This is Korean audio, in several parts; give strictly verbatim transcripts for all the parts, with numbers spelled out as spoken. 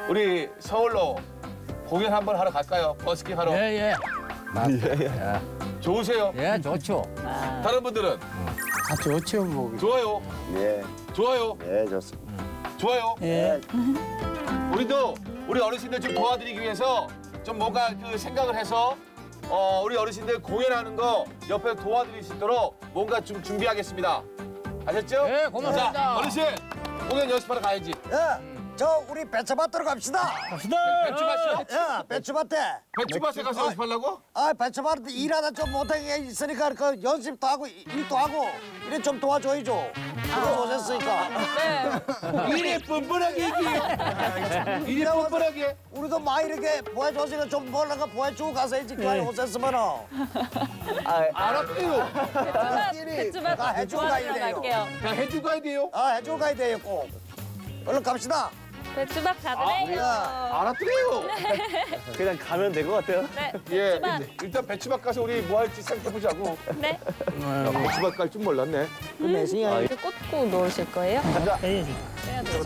우리 서울로 공연 한번 하러 갈까요? 버스킹 하러. 예, 예. 예. 좋으세요? 예, 좋죠. 다른 분들은 아, 좋죠, 뭐. 좋아요. 예. 좋아요. 예, 좋습니다. 좋아요. 예. 우리도 우리 어르신들 좀 도와드리기 위해서 좀 뭔가 그 생각을 해서 어, 우리 어르신들 공연하는 거 옆에 도와드릴 수 있도록 뭔가 좀 준비하겠습니다. 아셨죠? 예, 고맙습니다. 자, 어르신 공연 연습하러 가야지. 예, 저 우리 배추밭으로 갑시다. 갑시다. 배추밭이요? 예, 배추밭에. 배추밭에 가서 연습하려고? 아, 배추밭에 일하다 좀 못한 게 있으니까 그 연습도 하고 일도 하고 이래 좀 도와줘야죠. 그거 오셨으니까. 일이 뻔뻔하게 얘기해요. 일이 뻔뻔하게. 우리도 많이 이렇게 보여줬으니까 좀 뭘라가 보여주고 가서야지. 그 안에 오셨으면은. 알았대요. 배추밭 다 해주고 가야 돼요. 갈게요. 다 해주고 가야 돼요. 아, 해주고 가야 돼요, 꼭. 얼른 갑시다. 배추밭 가드래요. 알았대요. 그냥 가면 될 것 같아요. 네. 예, 배추밭. 이제 일단 배추밭 가서 우리 뭐 할지 생각해보자고. 네. 야, 배추밭 갈 줄 몰랐네. 매싱이 이렇게 꽂고 놓으실 거예요? 해야지. 해야 되죠.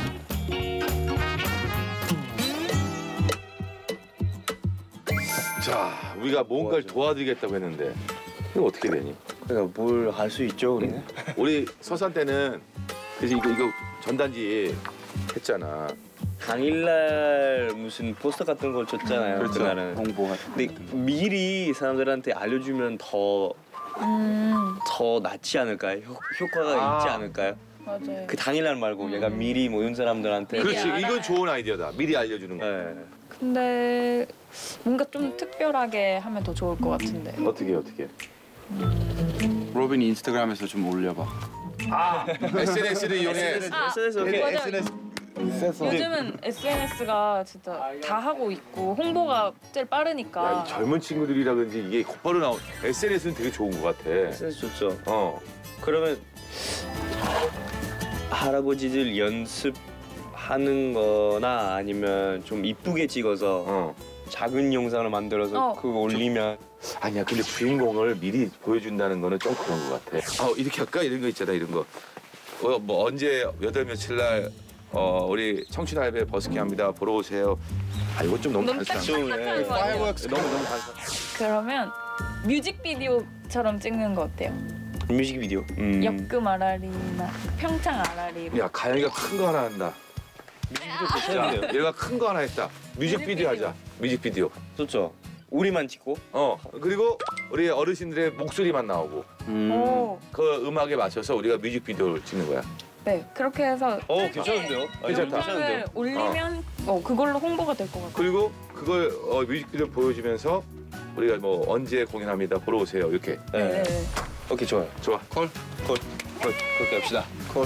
자, 우리가 뭔가를 도와드리겠다고 했는데 이거 어떻게 되니? 그러니까 뭘 할 수 있죠, 우리는? 우리 서산 때는 그래서 이거 이거 전단지 했잖아. 당일날 무슨 포스터 같은 걸 줬잖아요. 그렇죠. 그날은 홍보 같은. 근데 미리 사람들한테 알려주면 더 음, 더 낫지 않을까요? 효, 효과가 아. 있지 않을까요? 맞아요. 그 당일날 말고 얘가 미리 모인 사람들한테. 미리 그렇지, 알아요. 이건 좋은 아이디어다. 미리 알려주는 거. 네. 근데 뭔가 좀 특별하게 하면 더 좋을 것 같은데. 어떻게 어떻게? 로빈이 인스타그램에서 좀 올려봐. 아, 에스엔에스를 이용해. 아, 에스엔에스 오케이. 맞아요. 요즘은 에스엔에스가 진짜 다 하고 있고 홍보가 제일 빠르니까. 야, 이 젊은 친구들이라든지 이게 곧바로 나온 에스엔에스는 되게 좋은 것 같아. 에스엔에스 좋죠. 어. 그러면 할아버지들 연습하는 거나 아니면 좀 이쁘게 찍어서 어. 작은 영상을 만들어서 어. 그거 올리면 아니야, 근데 주인공을 미리 보여준다는 거는 좀 그런 것 같아. 아, 이렇게 할까? 이런 거 있잖아, 이런 거. 어, 뭐 언제 몇 월 며칠 날 어, 우리 청춘 할배 버스킹 합니다. 보러 오세요. 아, 이거 좀 너무 너무 단순한 좀, 딱딱한 예. 거 아니에요? 파이어웍스 너무 너무 단순. 그러면 뮤직비디오처럼 찍는 거 어때요? 뮤직비디오. 음. 역금 아라리나 평창 아라리. 야, 가영이가 큰 거 하나 한다. 자, 좋겠는데요? 얘가 큰 거 하나 했다. 뮤직비디오 하자. 뮤직비디오. 좋죠. 우리만 찍고. 어, 그리고 우리 어르신들의 목소리만 나오고 음. 오, 그 음악에 맞춰서 우리가 뮤직비디오를 찍는 거야. 네 그렇게 해서 어 짧게 괜찮은데요? 아, 괜찮다. 영상을 올리면 어 그걸로 홍보가 될 것 같아요. 그리고 그걸 어, 뮤직비디오 보여주면서 우리가 뭐 언제 공연합니다. 보러 오세요. 이렇게. 네. 네. 네. 오케이 좋아요. 좋아. 콜. 콜. 콜. 그렇게 합시다. 콜.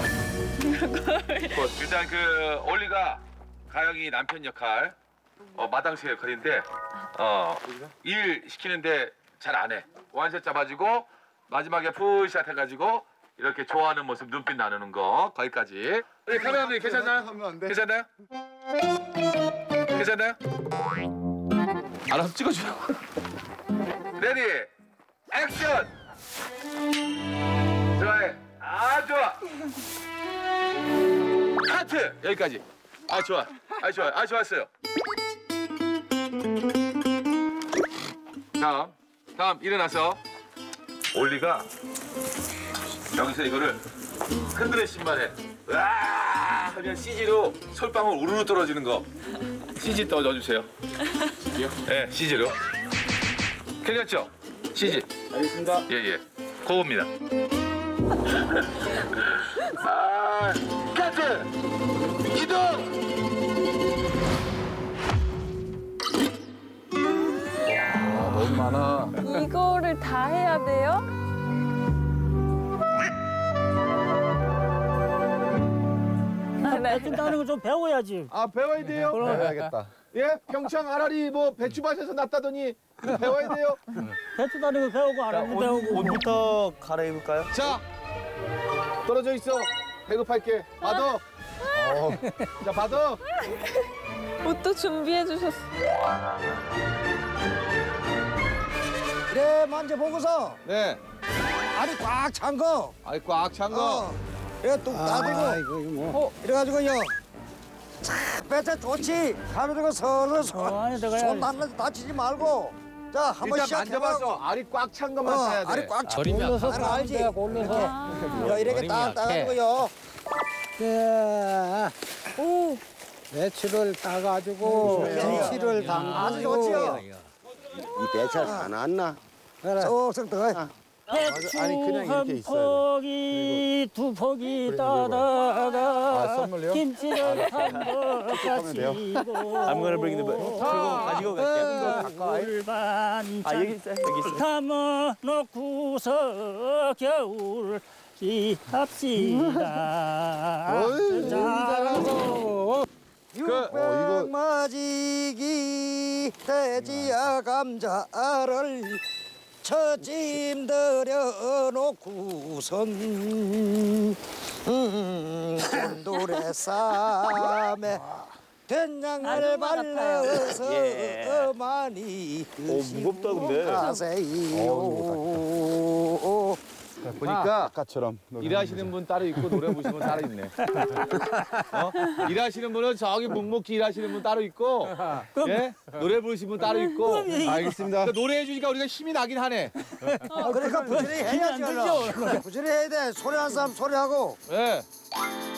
일단 그 올리가 가영이 남편 역할, 어, 마당새 역할인데 어, 일 시키는데 잘 안 해. 원샷 잡아주고 마지막에 푸샷 해가지고 이렇게 좋아하는 모습 눈빛 나누는 거 거기까지. 우리 카메라님 괜찮나요? 괜찮나요? 괜찮나요? 알아서 찍어줘요. 레디 액션. 좋아해. 아 좋아. 하트 여기까지. 아 좋아. 아 좋아. 아 좋았어요. 다음 다음 일어나서 올리가 여기서 이거를 흔들어 신발에 으아 하면 씨지로 솔방울 우르르 떨어지는 거 씨지 떠 넣어주세요. 씨지요? 네 씨지로. 괜찮죠? 씨지. 알겠습니다. 예예. 그겁니다. 아 카트 이동. 너무 많아. 이거를 다 해야 돼요? 아, 네. 배추 따는 거 좀 배워야지. 아 배워야 돼요? 그럼. 해야겠다. 예? 평창 아라리 뭐 배추밭에서 났다더니 이거 배워야 돼요? 배추 따는 거 배우고 아라리 배우고. 옷부터 갈아입을까요? 자 떨어져 있어. 배급할게. 받아. 자 받아. 옷도 준비해 주셨어. 그래, 만져보고서 네. 알이 꽉 찬 거. 아이 꽉 찬 거. 어. 이거 뚝 따지고. 아, 이거 뭐. 이래가지고요. 참 배차 좋지. 가로 들고 서서 어, 안에 들어가야지. 손 하나 다치지 말고. 자, 한번 일단 시작해봐. 만져봐서 알이 꽉 찬 것만 어, 사야 돼. 알이 꽉 차. 올려서 알아, 알지? 가면 돼, 올려서. 자, 이렇게 딱 따가지고요. 자, 오. 배추를 따가지고 김치를 아주 담그고. 좋지요. 이 배차 다 나왔나? 쏙쏙 들어가. 배추 아니, 그냥 이렇게 한 있어야 포기, 두 포기 따다가 아, 선물요? 김치를 한번 가지고 I'm gonna bring the 들고 가지고 갈게요. 물 반찬 아 여기 있어요. 여기 있어요. 담아놓고서 겨울 지합시다. 잘하고 육백마지기 돼지야 감자를 처짐들여 놓고선 음, 곤돌에 쌈에 된장을 아줌마 같아요. 발라서 예. 많이 오, 무겁다, 근데. 가세요. 보니까 아까처럼 일하시는 분 따로 있고 노래 부르시는 분 따로 있네. 어? 일하시는 분은 저기 묵묵히 일하시는 분 따로 있고, 예? 노래 부르시는 분 따로 있고. 알겠습니다. 그러니까 노래해 주니까 우리가 힘이 나긴 하네. 그러니까 부지런히 해야지. 얼른. 부지런히 해야 돼. 소리 한 사람 소리하고. 예.